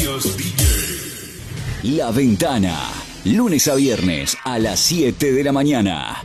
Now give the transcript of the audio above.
alias DJ. La Ventana, lunes a viernes a las 7 de la mañana.